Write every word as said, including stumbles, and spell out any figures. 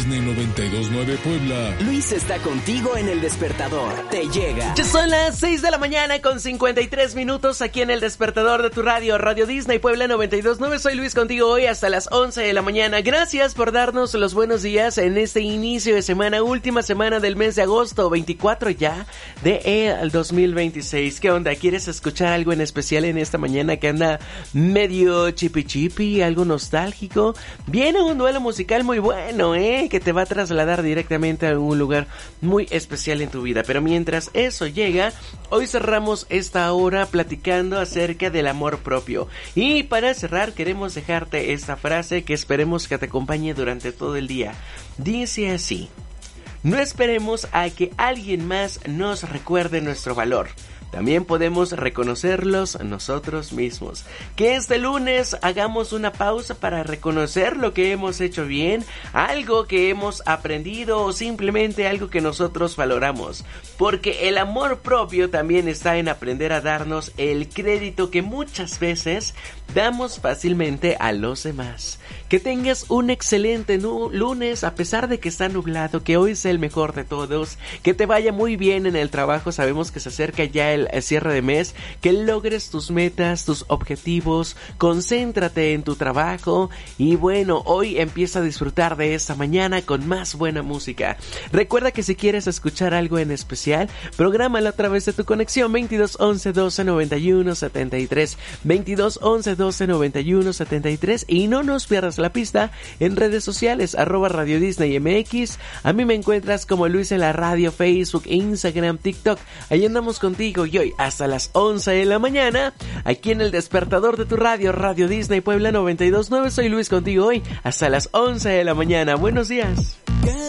noventa y dos punto nueve Puebla. Luis está contigo en El Despertador. Te llega. Ya son las seis de la mañana con cincuenta y tres minutos aquí en El Despertador de tu radio, Radio Disney Puebla noventa y dos punto nueve. Soy Luis contigo hoy hasta las once de la mañana. Gracias por darnos los buenos días en este inicio de semana, última semana del mes de agosto, veinticuatro ya de el dos mil veintiséis. ¿Qué onda? ¿Quieres escuchar algo en especial en esta mañana que anda medio chipi chipi, algo nostálgico? Viene un duelo musical muy bueno, ¿eh? Que te va a trasladar directamente a un lugar muy especial en tu vida. Pero mientras eso llega, hoy cerramos esta hora platicando acerca del amor propio. Y para cerrar queremos dejarte esta frase que esperemos que te acompañe durante todo el día. Dice así: no esperemos a que alguien más nos recuerde nuestro valor. También podemos reconocerlos nosotros mismos. Que este lunes hagamos una pausa para reconocer lo que hemos hecho bien, algo que hemos aprendido o simplemente algo que nosotros valoramos. Porque el amor propio también está en aprender a darnos el crédito que muchas veces damos fácilmente a los demás. Que tengas un excelente nu- lunes a pesar de que está nublado, que hoy sea el mejor de todos, que te vaya muy bien en el trabajo, sabemos que se acerca ya el El cierre de mes, que logres tus metas, tus objetivos, concéntrate en tu trabajo y bueno, hoy empieza a disfrutar de esta mañana con más buena música. Recuerda que si quieres escuchar algo en especial, prográmalo a través de tu conexión veintidós once doce noventa y uno setenta y tres, veintidós once doce noventa y uno setenta y tres y no nos pierdas la pista en redes sociales, arroba Radio Disney M X. A mí me encuentras como Luis en la Radio, Facebook, Instagram, TikTok. Ahí andamos contigo y hoy hasta las once de la mañana, aquí en El Despertador de tu radio, Radio Disney Puebla noventa y dos punto nueve. Soy Luis contigo hoy hasta las once de la mañana. Buenos días.